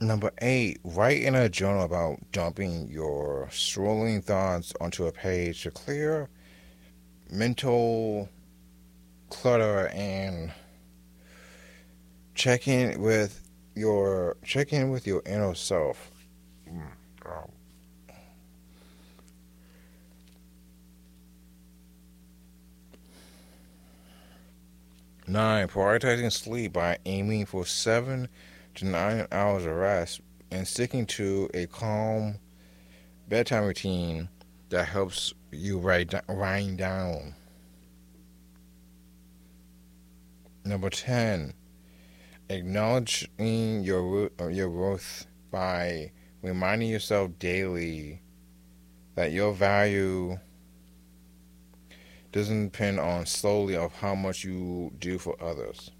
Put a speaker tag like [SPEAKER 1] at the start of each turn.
[SPEAKER 1] Number 8, write in a journal about dumping your swirling thoughts onto a page to clear mental clutter and check in with your inner self. Mm, um, 9, prioritizing sleep by aiming for 7 to 9 hours of rest and sticking to a calm bedtime routine that helps you wind down. Number 10, acknowledging your worth by reminding yourself daily that your value doesn't depend on solely of how much you do for others.